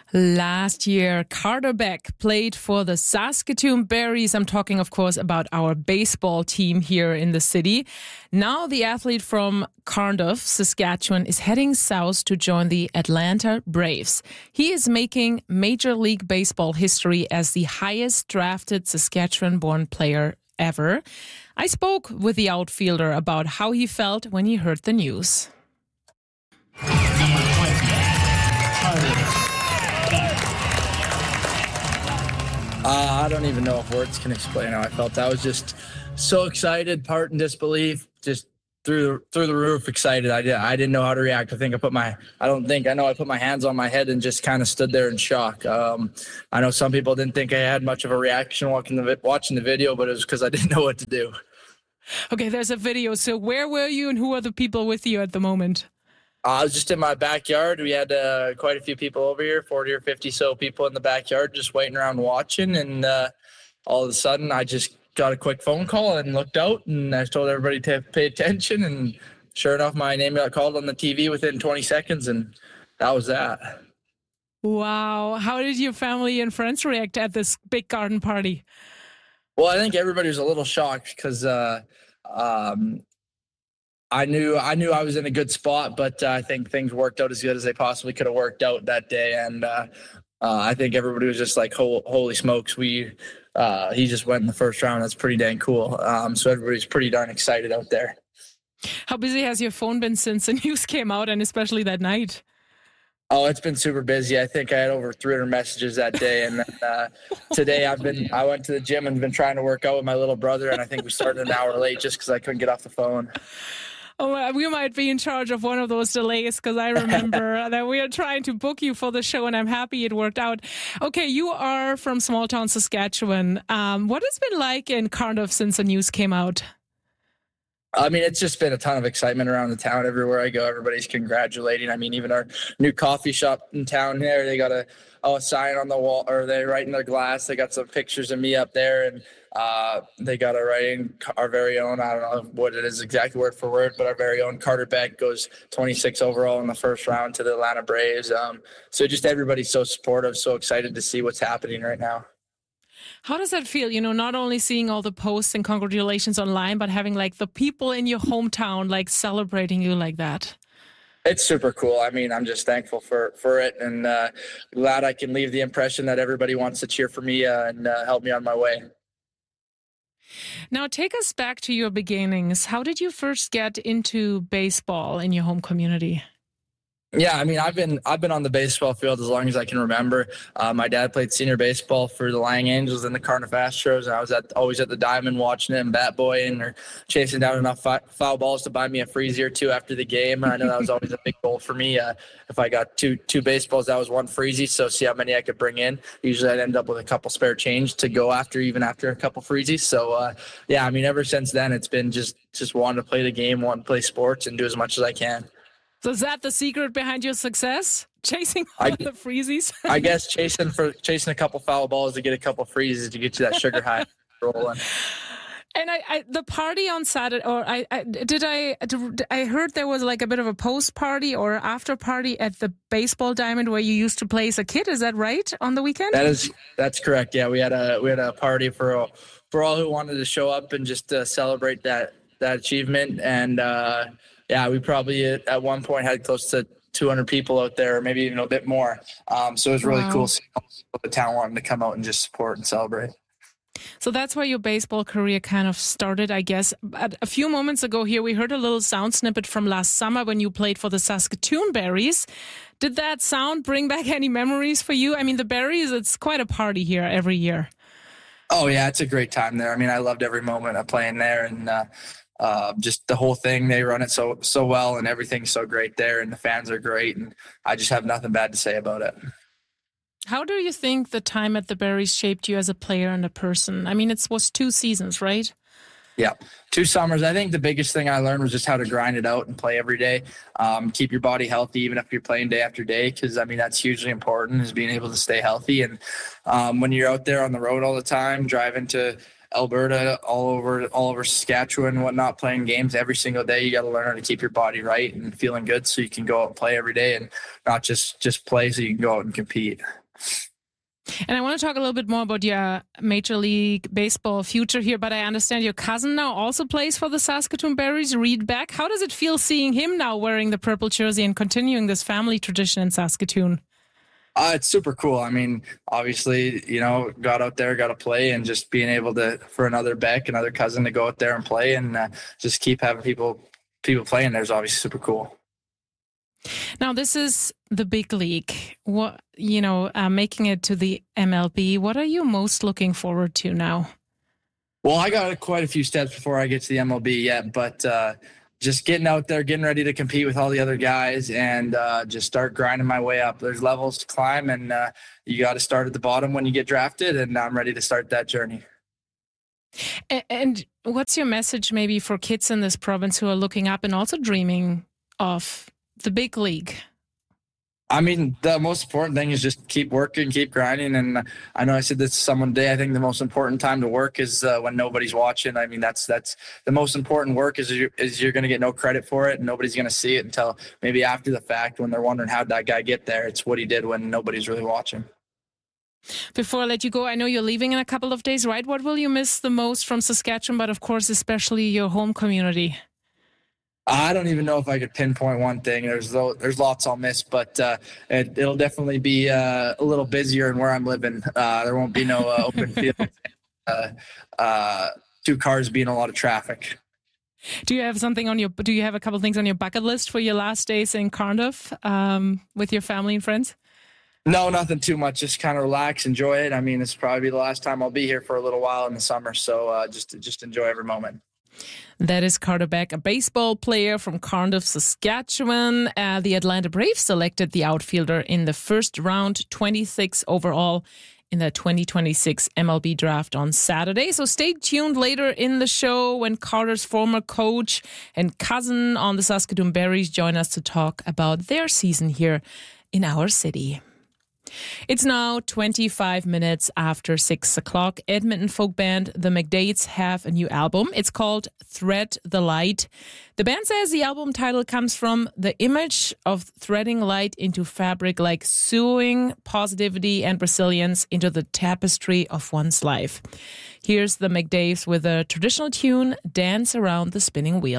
Last year, Carter Beck played for the Saskatoon Berries. I'm talking, of course, about our baseball team here in the city. Now the athlete from Cardiff, Saskatchewan, is heading south to join the Atlanta Braves. He is making Major League Baseball history as the highest drafted Saskatchewan-born player ever. I spoke with the outfielder about how he felt when he heard the news. I don't even know if words can explain how I felt. I was just so excited, part in disbelief, just through the roof excited. I didn't know how to react. I put my hands on my head and just kind of stood there in shock. I know some people didn't think I had much of a reaction watching the video, but it was because I didn't know what to do. Okay, there's a video. So where were you and who are the people with you at the moment? I was just in my backyard. We had quite a few people over here, 40 or 50 so people in the backyard just waiting around watching. And all of a sudden, I just got a quick phone call and looked out, and I told everybody to pay attention. And sure enough, my name got called on the TV within 20 seconds, and that was that. Wow. How did your family and friends react at this big garden party? Well, I think everybody was a little shocked because I knew I was in a good spot, but I think things worked out as good as they possibly could have worked out that day. And I think everybody was just like, holy smokes, he just went in the first round. That's pretty dang cool. So everybody's pretty darn excited out there. How busy has your phone been since the news came out, and especially that night? Oh, it's been super busy. I think I had over 300 messages that day. And then today I went to the gym and been trying to work out with my little brother. And I think we started an hour late just because I couldn't get off the phone. Oh, we might be in charge of one of those delays because I remember that we are trying to book you for the show, and I'm happy it worked out. Okay, you are from small town Saskatchewan. What has it been like in Cardiff since the news came out? I mean, it's just been a ton of excitement around the town. Everywhere I go, everybody's congratulating. I mean, even our new coffee shop in town there, they got a sign on the wall, or they write in their glass. They got some pictures of me up there, and they got a writing, our very own, I don't know what it is exactly word for word, but our very own Carter Beck goes 26 overall in the first round to the Atlanta Braves. So just everybody's so supportive, so excited to see what's happening right now. How does that feel? You know, not only seeing all the posts and congratulations online, but having like the people in your hometown like celebrating you like that. It's super cool. I mean, I'm just thankful for it, and glad I can leave the impression that everybody wants to cheer for me and help me on my way. Now, take us back to your beginnings. How did you first get into baseball in your home community? Yeah, I mean, I've been on the baseball field as long as I can remember. My dad played senior baseball for the Lang Angels and the Cardiff Astros, and I was always at the diamond watching him bat boying or chasing down enough foul balls to buy me a freezy or two after the game. And I know that was always a big goal for me. If I got two baseballs, that was one freezy, so see how many I could bring in. Usually I'd end up with a couple spare change to go after, even after a couple freezies. So, yeah, I mean, ever since then, it's been just wanting to play the game, wanting to play sports, and do as much as I can. So is that the secret behind your success? Chasing all the freezies? I guess chasing a couple foul balls to get a couple freezes to get you that sugar high rolling. And the party on Saturday, or I heard there was like a bit of a post party or after party at the baseball diamond where you used to play as a kid. Is that right? On the weekend? That's correct. Yeah, we had a party for all who wanted to show up and just celebrate that achievement. And yeah, we probably at one point had close to 200 people out there, maybe even a bit more. So it was really cool seeing the town wanting to come out and just support and celebrate. So that's where your baseball career kind of started, I guess. A few moments ago here, we heard a little sound snippet from last summer when you played for the Saskatoon Berries. Did that sound bring back any memories for you? I mean, the Berries, it's quite a party here every year. Oh, yeah, it's a great time there. I mean, I loved every moment of playing there, and just the whole thing. They run it so well, and everything's so great there, and the fans are great, and I just have nothing bad to say about it. How do you think the time at the Berries shaped you as a player and a person? I mean, it was 2 seasons, right? Yeah, 2 summers. I think the biggest thing I learned was just how to grind it out and play every day. Keep your body healthy even if you're playing day after day, because, I mean, that's hugely important, is being able to stay healthy. And when you're out there on the road all the time, driving to Alberta, all over Saskatchewan and whatnot, playing games every single day. You got to learn how to keep your body right and feeling good so you can go out and play every day and not just play so you can go out and compete. And I want to talk a little bit more about your Major League Baseball future here, but I understand your cousin now also plays for the Saskatoon Berries, Reed Beck. How does it feel seeing him now wearing the purple jersey and continuing this family tradition in Saskatoon? It's super cool. I mean, obviously, got out there, got to play, and just being able to, for another Beck, another cousin to go out there and play and just keep having people playing there is obviously super cool. Now, this is the big league. What, making it to the MLB. What are you most looking forward to now? Well, I got quite a few steps before I get to the MLB yet, but just getting out there, getting ready to compete with all the other guys and just start grinding my way up. There's levels to climb, and you got to start at the bottom when you get drafted, and I'm ready to start that journey. And what's your message maybe for kids in this province who are looking up and also dreaming of the big league? I mean, the most important thing is just keep working, keep grinding. And I know I said this to someone today. I think the most important time to work is when nobody's watching. I mean, that's the most important work is you're going to get no credit for it. And nobody's going to see it until maybe after the fact when they're wondering how'd that guy get there. It's what he did when nobody's really watching. Before I let you go, I know you're leaving in a couple of days, right? What will you miss the most from Saskatchewan, but of course, especially your home community? I don't even know if I could pinpoint one thing. There's lots I'll miss, but it'll definitely be a little busier in where I'm living. There won't be no open field. 2 cars being a lot of traffic. Do you have a couple of things on your bucket list for your last days in Cardiff with your family and friends? No, nothing too much. Just kind of relax, enjoy it. I mean, it's probably the last time I'll be here for a little while in the summer, so just enjoy every moment. That is Carter Beck, a baseball player from Cardiff, Saskatchewan. The Atlanta Braves selected the outfielder in the first round, 26 overall in the 2026 MLB draft on Saturday. So stay tuned later in the show when Carter's former coach and cousin on the Saskatoon Berries join us to talk about their season here in our city. It's now 25 minutes after 6 o'clock. Edmonton folk band The McDates have a new album. It's called Thread the Light. The band says the album title comes from the image of threading light into fabric, like sewing positivity and resilience into the tapestry of one's life. Here's The McDates with a traditional tune, Dance Around the Spinning Wheel.